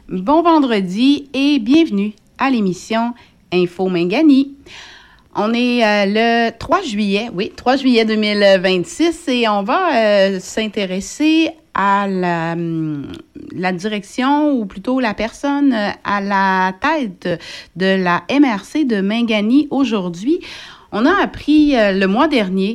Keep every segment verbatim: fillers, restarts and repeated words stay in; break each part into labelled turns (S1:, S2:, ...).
S1: Bon vendredi et bienvenue à l'émission Info Mingani. On est euh, le trois juillet, oui, trois juillet deux mille vingt-six et on va euh, s'intéresser à la, la direction ou plutôt la personne à la tête de la M R C de Mingani aujourd'hui. On a appris euh, le mois dernier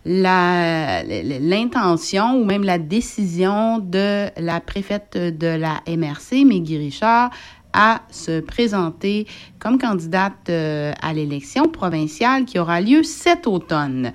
S1: La, l'intention ou même la décision de la préfète de la M R C, Mégui Richard, à se présenter comme candidate euh, à l'élection provinciale qui aura lieu cet automne.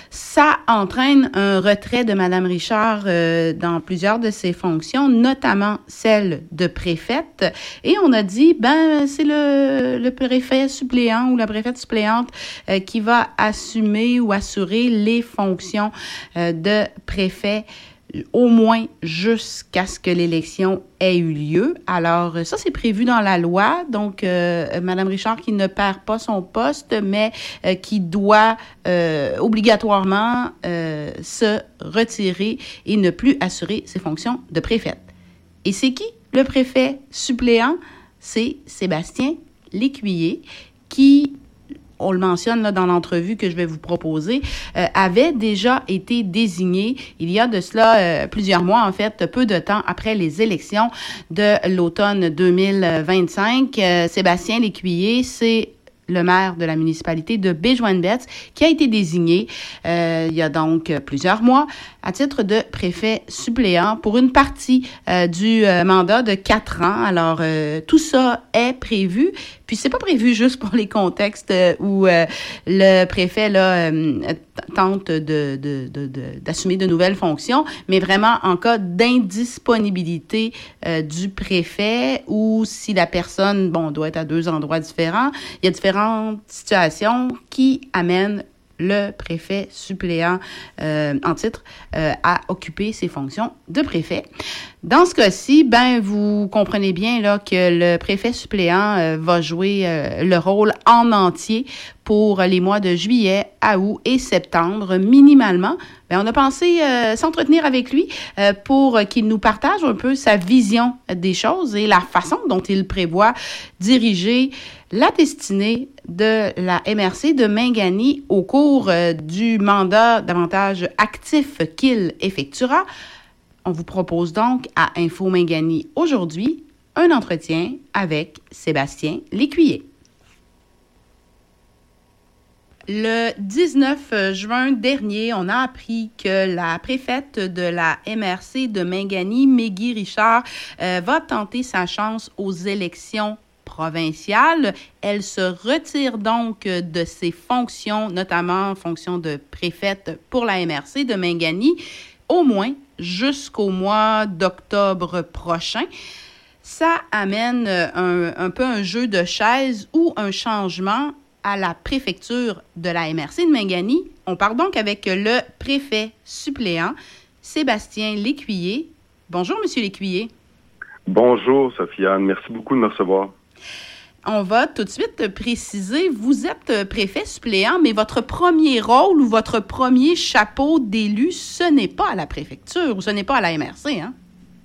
S1: Ça entraîne un retrait de Mme Richard euh, dans plusieurs de ses fonctions, notamment celle de préfète. Et on a dit, ben, c'est le, le préfet suppléant ou la préfète suppléante euh, qui va assumer ou assurer les fonctions euh, de préfet au moins jusqu'à ce que l'élection ait eu lieu. Alors, ça, c'est prévu dans la loi. Donc, euh, Mme Richard qui ne perd pas son poste, mais euh, qui doit euh, obligatoirement euh, se retirer et ne plus assurer ses fonctions de préfète. Et c'est qui le préfet suppléant? C'est Sébastien Lécuyer, qui, on le mentionne là dans l'entrevue que je vais vous proposer, euh, avait déjà été désigné il y a de cela euh, plusieurs mois, en fait, peu de temps après les élections de l'automne deux mille vingt-cinq. Euh, Sébastien Lécuyer, c'est le maire de la municipalité de Baie-Joinette, qui a été désigné euh, il y a donc plusieurs mois à titre de préfet suppléant pour une partie euh, du euh, mandat de quatre ans. Alors, euh, tout ça est prévu. Puis, c'est pas prévu juste pour les contextes où euh, le préfet là euh, tente de, de, de, de, d'assumer de nouvelles fonctions, mais vraiment en cas d'indisponibilité euh, du préfet ou si la personne, bon, doit être à deux endroits différents. Il y a différentes situations qui amènent le préfet suppléant euh, en titre euh, à occuper ses fonctions de préfet. Dans ce cas-ci, ben vous comprenez bien là que le préfet suppléant euh, va jouer euh, le rôle en entier pour les mois de juillet, à août et septembre minimalement. Ben on a pensé euh, s'entretenir avec lui euh, pour qu'il nous partage un peu sa vision des choses et la façon dont il prévoit diriger la destinée de la M R C de Mingani au cours euh, du mandat davantage actif qu'il effectuera. On vous propose donc à Info Mingani aujourd'hui un entretien avec Sébastien Lécuyer. Le dix-neuf juin dernier, on a appris que la préfète de la M R C de Mingani, Mégui Richard, euh, va tenter sa chance aux élections provinciale. Elle se retire donc de ses fonctions, notamment fonction de préfète pour la M R C de Mingani, au moins jusqu'au mois d'octobre prochain. Ça amène un, un peu un jeu de chaises ou un changement à la préfecture de la M R C de Mingani. On part donc avec le préfet suppléant, Sébastien Lécuyer. Bonjour, Monsieur Lécuyer.
S2: Bonjour, Sofiane. Merci beaucoup de me recevoir.
S1: On va tout de suite préciser, vous êtes préfet suppléant, mais votre premier rôle ou votre premier chapeau d'élu, ce n'est pas à la préfecture ou ce n'est pas à la M R C, hein?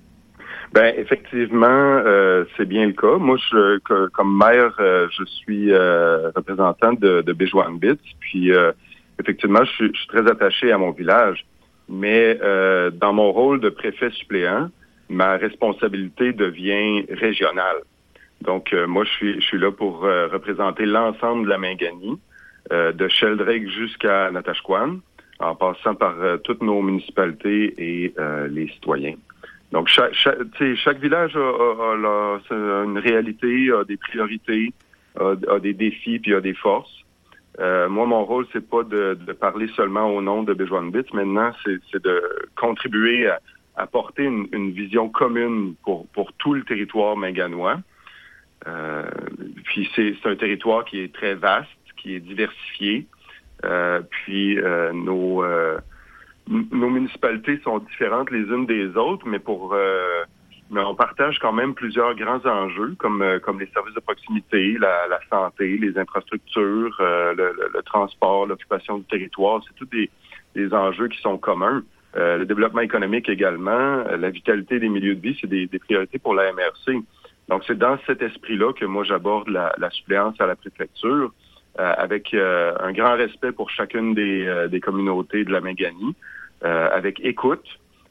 S2: Ben effectivement, euh, c'est bien le cas. Moi, je, que, comme maire, euh, je suis euh, représentant de, de Baie-Joinette, puis euh, effectivement, je suis, je suis très attaché à mon village. Mais euh, dans mon rôle de préfet suppléant, ma responsabilité devient régionale. Donc, euh, moi, je suis, je suis là pour euh, représenter l'ensemble de la Mingani, euh, de Sheldrake jusqu'à Natashquan, en passant par euh, toutes nos municipalités et euh, les citoyens. Donc, chaque, chaque, chaque village a, a, a, a une réalité, a des priorités, a, a des défis, puis a des forces. Euh, moi, mon rôle, c'est pas de, de parler seulement au nom de Baie-Joinette. Maintenant, c'est, c'est de contribuer à, à porter une, une vision commune pour, pour tout le territoire minganois. Euh, puis c'est, c'est un territoire qui est très vaste, qui est diversifié. Euh, puis euh, nos euh, n- nos municipalités sont différentes les unes des autres, mais pour euh, mais on partage quand même plusieurs grands enjeux comme euh, comme les services de proximité, la, la santé, les infrastructures, euh, le, le, le transport, l'occupation du territoire. C'est tous des, des enjeux qui sont communs. Euh, le développement économique également, euh, la vitalité des milieux de vie, c'est des, des priorités pour la M R C. Donc, c'est dans cet esprit-là que moi, j'aborde la, la suppléance à la préfecture, euh, avec euh, un grand respect pour chacune des, euh, des communautés de la Mingani, euh, avec écoute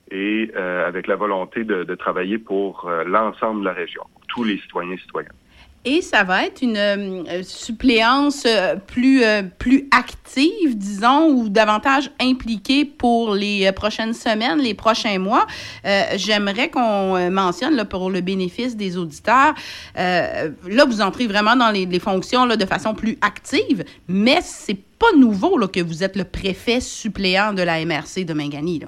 S2: et euh, avec la volonté de, de travailler pour euh, l'ensemble de la région, pour tous les citoyens et citoyennes.
S1: Et ça va être une euh, suppléance euh, plus euh, plus active, disons, ou davantage impliquée pour les euh, prochaines semaines, les prochains mois. Euh, j'aimerais qu'on euh, mentionne, là, pour le bénéfice des auditeurs, euh, là, vous entrez vraiment dans les, les fonctions là, de façon plus active, mais c'est pas nouveau là, que vous êtes le préfet suppléant de la M R C de Mingani, là.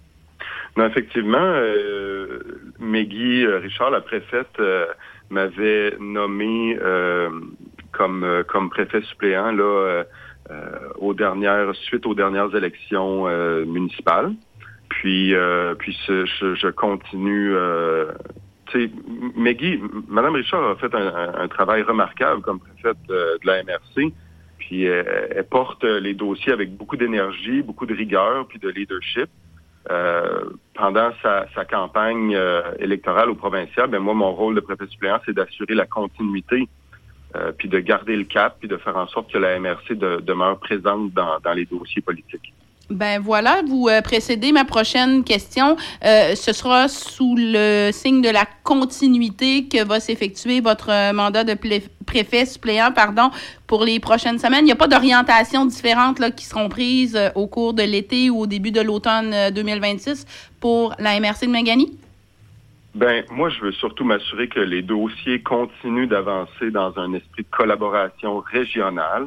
S2: Non, effectivement, euh, Meggy Richard, la préfète, euh, m'avait nommé euh, comme euh, comme préfet suppléant là euh, euh, aux dernières suite aux dernières élections euh, municipales. Puis euh, puis ce, je, je continue. Euh, tu sais, Meggy, Madame Richard a fait un, un, un travail remarquable comme préfète de, de la M R C. Puis elle, elle porte les dossiers avec beaucoup d'énergie, beaucoup de rigueur, puis de leadership. Euh, pendant sa, sa campagne euh, électorale au provincial, ben moi, mon rôle de préfet suppléant, c'est d'assurer la continuité, euh, puis de garder le cap, puis de faire en sorte que la M R C de, demeure présente dans, dans les dossiers politiques.
S1: Ben voilà, vous euh, précédez ma prochaine question. Euh, ce sera sous le signe de la continuité que va s'effectuer votre euh, mandat de plé- préfet suppléant, pardon, pour les prochaines semaines. Il n'y a pas d'orientation différente là qui seront prises euh, au cours de l'été ou au début de l'automne euh, deux mille vingt-six pour la M R C de Mingani?
S2: Ben moi, je veux surtout m'assurer que les dossiers continuent d'avancer dans un esprit de collaboration régionale,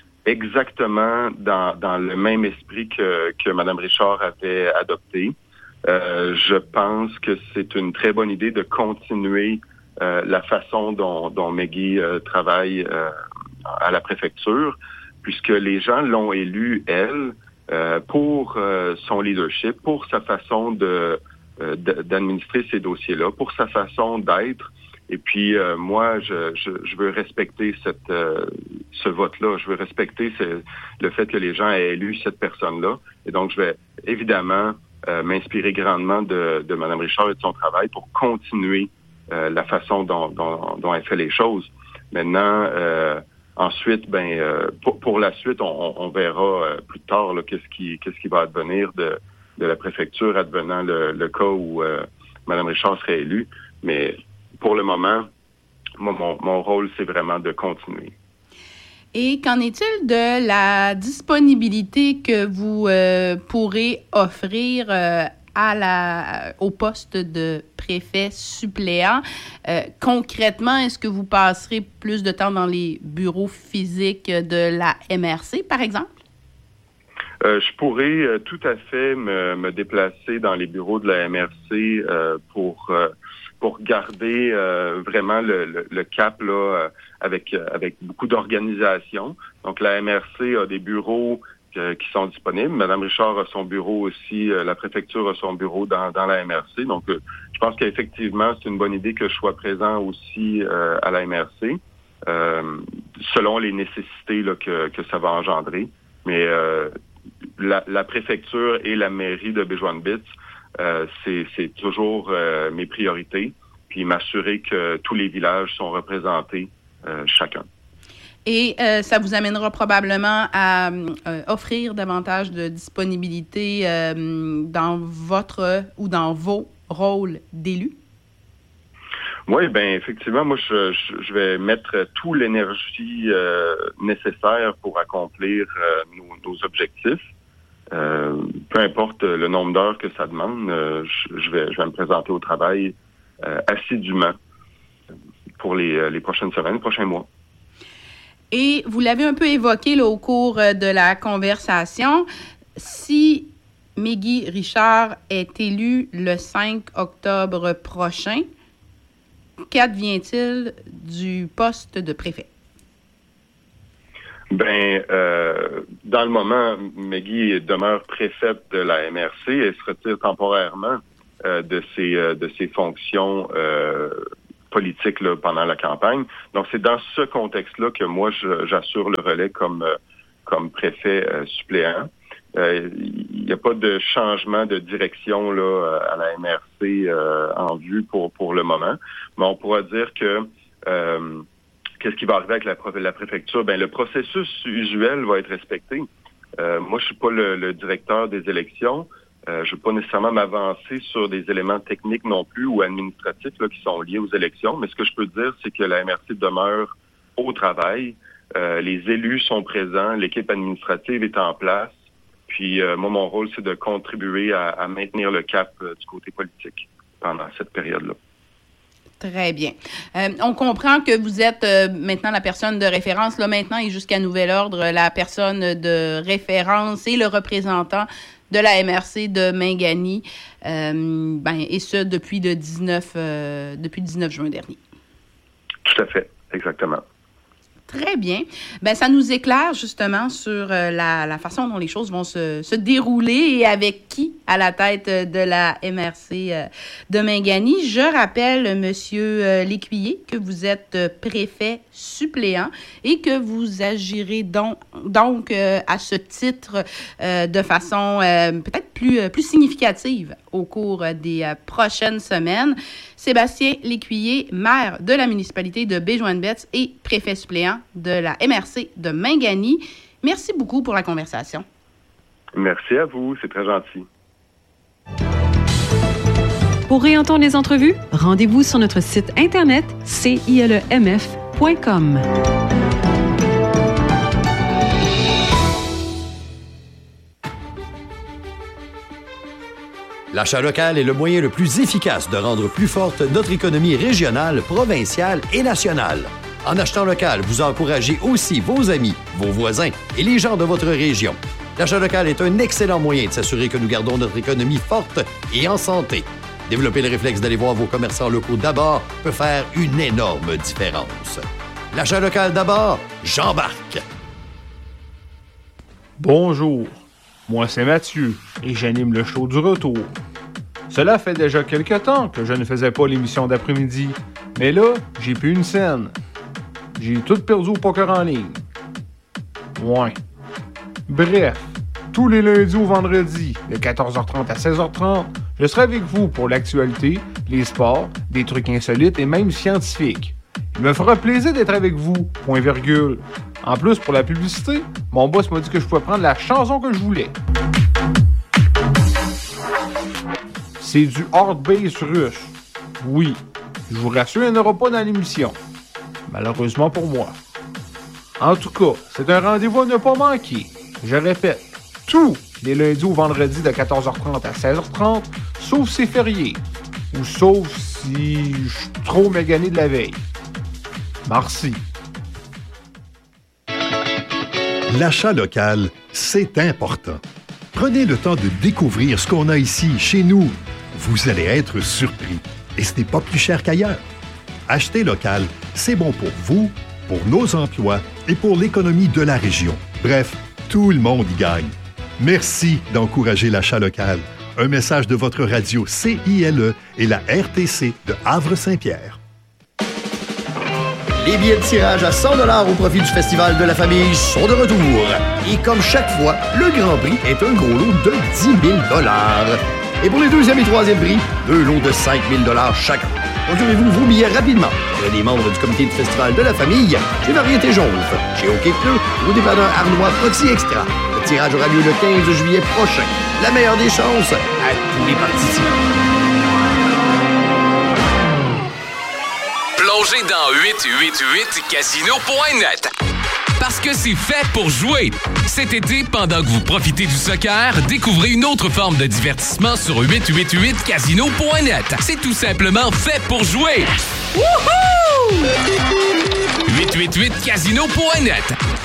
S2: exactement dans, dans le même esprit que, que Mme Richard avait adopté. Euh, je pense que c'est une très bonne idée de continuer euh, la façon dont, dont Meggy euh, travaille euh, à la préfecture, puisque les gens l'ont élue, elle, euh, pour euh, son leadership, pour sa façon de, euh, d'administrer ces dossiers-là, pour sa façon d'être. Et puis, euh, moi, je, je, je veux respecter cette, euh, ce vote-là. Je veux respecter ce, le fait que les gens aient élu cette personne-là. Et donc, je vais évidemment euh, m'inspirer grandement de, de Mme Richard et de son travail pour continuer euh, la façon dont, dont, dont elle fait les choses. Maintenant, euh, ensuite, ben, euh, pour, pour la suite, on, on verra euh, plus tard là, qu'est-ce qui, qu'est-ce qui va advenir de, de la préfecture advenant le, le cas où euh, Mme Richard serait élue. Mais pour le moment, moi, mon, mon rôle, c'est vraiment de continuer.
S1: Et qu'en est-il de la disponibilité que vous euh, pourrez offrir euh, à la, au poste de préfet suppléant? Euh, concrètement, est-ce que vous passerez plus de temps dans les bureaux physiques de la M R C, par exemple?
S2: Euh, je pourrais euh, tout à fait me, me déplacer dans les bureaux de la M R C euh, pour... Euh, pour garder euh, vraiment le, le, le cap là euh, avec euh, avec beaucoup d'organisation. Donc la M R C a des bureaux euh, qui sont disponibles. Madame Richard a son bureau aussi, euh, la préfecture a son bureau dans, dans la M R C. Donc euh, je pense qu'effectivement, c'est une bonne idée que je sois présent aussi euh, à la M R C, euh, selon les nécessités là, que, que ça va engendrer. Mais euh, la, la préfecture et la mairie de Béjouane-Bitz, Euh, c'est, c'est toujours euh, mes priorités, puis m'assurer que tous les villages sont représentés euh, chacun.
S1: Et euh, ça vous amènera probablement à euh, offrir davantage de disponibilité euh, dans votre ou dans vos rôles d'élus?
S2: Oui, bien, effectivement, moi, je, je, je vais mettre toute l'énergie euh, nécessaire pour accomplir euh, nos, nos objectifs. Euh, peu importe le nombre d'heures que ça demande, euh, je, je, vais, je vais me présenter au travail euh, assidûment pour les, les prochaines semaines, les prochains mois.
S1: Et vous l'avez un peu évoqué là, au cours de la conversation. Si Meggy Richard est élu le cinq octobre prochain, qu'advient-il du poste de préfet?
S2: Ben, euh, dans le moment, Meggy demeure préfète de la M R C. Elle se retire temporairement euh, de ses euh, de ses fonctions euh, politiques là, pendant la campagne. Donc, c'est dans ce contexte-là que moi, je, j'assure le relais comme euh, comme préfet euh, suppléant. Euh, n'y a pas de changement de direction là à la M R C euh, en vue pour pour le moment. Mais on pourra dire que euh, qu'est-ce qui va arriver avec la, la préfecture? Ben le processus usuel va être respecté. Euh, moi, je suis pas le, le directeur des élections. Euh, je ne veux pas nécessairement m'avancer sur des éléments techniques non plus ou administratifs là, qui sont liés aux élections. Mais ce que je peux dire, c'est que la M R C demeure au travail. Euh, les élus sont présents, l'équipe administrative est en place. Puis euh, moi, mon rôle, c'est de contribuer à, à maintenir le cap euh, du côté politique pendant cette période-là.
S1: Très bien. Euh, on comprend que vous êtes euh, maintenant la personne de référence, là maintenant et jusqu'à nouvel ordre, la personne de référence et le représentant de la M R C de Mingani, euh, ben, et ce depuis le dix-neuf, euh, depuis le dix-neuf juin dernier.
S2: Tout à fait, exactement.
S1: Très bien. Ben, ça nous éclaire justement sur euh, la, la façon dont les choses vont se, se dérouler et avec qui à la tête de la M R C euh, de Mingani. Je rappelle, Monsieur euh, Lécuyer, que vous êtes euh, préfet suppléant et que vous agirez donc, donc euh, à ce titre euh, de façon euh, peut-être plus, euh, plus significative au cours des euh, prochaines semaines. Sébastien Lécuyer, maire de la municipalité de Baie-Joinette et préfet suppléant de la M R C de Mingani. Merci beaucoup pour la conversation.
S3: Merci à vous, c'est très gentil.
S4: Pour réentendre les entrevues, rendez-vous sur notre site internet c i l e m f point com.
S5: L'achat local est le moyen le plus efficace de rendre plus forte notre économie régionale, provinciale et nationale. En achetant local, vous encouragez aussi vos amis, vos voisins et les gens de votre région. L'achat local est un excellent moyen de s'assurer que nous gardons notre économie forte et en santé. Développer le réflexe d'aller voir vos commerçants locaux d'abord peut faire une énorme différence. L'achat local d'abord, j'embarque.
S6: Bonjour, moi c'est Mathieu et j'anime le show du retour. Cela fait déjà quelque temps que je ne faisais pas l'émission d'après-midi, mais là, j'ai plus une scène. J'ai tout perdu au poker en ligne. Ouais. Bref, tous les lundis au vendredi, de quatorze heures trente à seize heures trente, je serai avec vous pour l'actualité, les sports, des trucs insolites et même scientifiques. Il me fera plaisir d'être avec vous, point virgule. En plus, pour la publicité, mon boss m'a dit que je pouvais prendre la chanson que je voulais. C'est du hard bass russe. Oui, je vous rassure, il n'y en aura pas dans l'émission. Malheureusement pour moi. En tout cas, c'est un rendez-vous à ne pas manquer. Je répète, tous les lundis au vendredi de quatorze heures trente à seize heures trente, sauf c'est férié. Ou sauf si je suis trop mégané de la veille. Merci.
S7: L'achat local, c'est important. Prenez le temps de découvrir ce qu'on a ici, chez nous. Vous allez être surpris. Et ce n'est pas plus cher qu'ailleurs. Acheter local, c'est bon pour vous, pour nos emplois et pour l'économie de la région. Bref, tout le monde y gagne. Merci d'encourager l'achat local. Un message de votre radio C I L E et la R T C de Havre-Saint-Pierre.
S5: Les billets de tirage à cent dollars au profit du Festival de la Famille sont de retour. Et comme chaque fois, le Grand Prix est un gros lot de dix mille dollars. Et pour les deuxième et troisième prix, deux lots de cinq mille dollars chacun. Procurez-vous vos billets rapidement. Auprès des membres du comité du Festival de la Famille, chez Variété Jaune, chez OK Pneu, au dépanneur Arnois Proxy Extra. Le tirage aura lieu le quinze juillet prochain. La meilleure des chances à tous les participants.
S8: Plongez dans huit cent quatre-vingt-huit casino point net. Parce que c'est fait pour jouer. Cet été, pendant que vous profitez du soccer, découvrez une autre forme de divertissement sur huit cent quatre-vingt-huit casino point net. C'est tout simplement fait pour jouer. Wouhou! huit cent quatre-vingt-huit casino point net.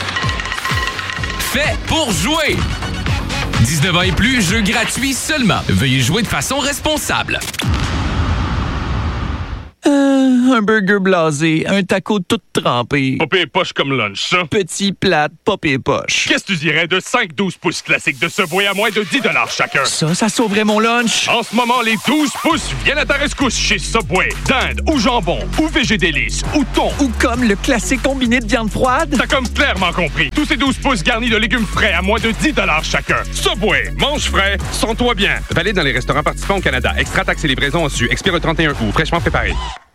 S8: Fait pour jouer. dix-neuf ans et plus, jeu gratuit seulement. Veuillez jouer de façon responsable.
S9: Euh, Un burger blasé, un taco tout trempé.
S10: Pas pire poche comme lunch, ça.
S9: Petit plate, pas pire poche.
S10: Qu'est-ce que tu dirais de cinq douze pouces classiques de Subway à moins de dix dollars chacun?
S9: Ça, ça sauverait mon lunch.
S10: En ce moment, les douze pouces viennent à ta rescousse chez Subway. Dinde ou jambon ou végé délice ou thon.
S9: Ou comme le classique combiné de viande froide.
S10: T'as comme clairement compris. Tous ces douze pouces garnis de légumes frais à moins de dix dollars chacun. Subway, mange frais, sens-toi bien.
S11: Valide dans les restaurants participants au Canada. Extra taxes et livraison en su. Expire le trente et un août. Fraîchement préparé.